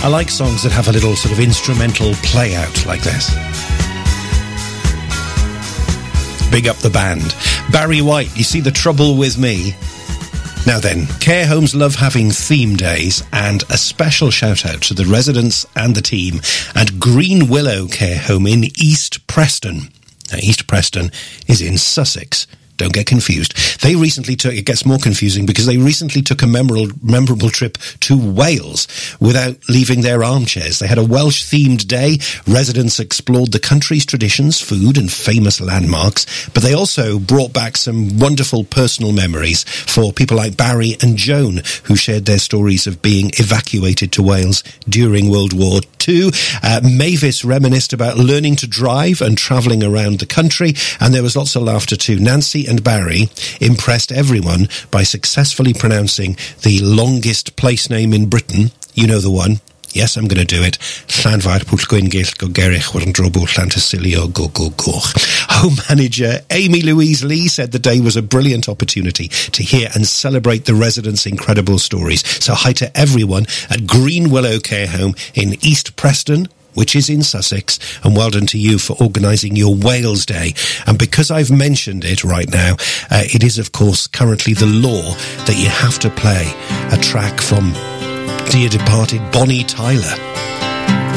I like songs that have a little sort of instrumental play out like this. Big up the band. Barry White, You See the Trouble With Me. Now then, care homes love having theme days, and a special shout out to the residents and the team at Green Willow Care Home in East Preston. Now, East Preston is in Sussex. Don't get confused. They recently took, it gets more confusing because they recently took a memorable trip to Wales without leaving their armchairs. They had a Welsh-themed day. Residents explored the country's traditions, food and famous landmarks, but they also brought back some wonderful personal memories for people like Barry and Joan, who shared their stories of being evacuated to Wales during World War II. Mavis reminisced about learning to drive and travelling around the country, and there was lots of laughter too. Nancy and Barry impressed everyone by successfully pronouncing the longest place name in Britain. You know the one. Yes, I'm going to do it. Llanfair Pwllgwyngyll go Gerich Wrndrobw Llantysilio go Goch. Home manager Amy Louise Lee said the day was a brilliant opportunity to hear and celebrate the residents' incredible stories. So hi to everyone at Green Willow Care Home in East Preston, which is in Sussex, and well done to you for organising your Wales Day. And because I've mentioned it right now, it is, of course, currently the law that you have to play a track from dear departed Bonnie Tyler.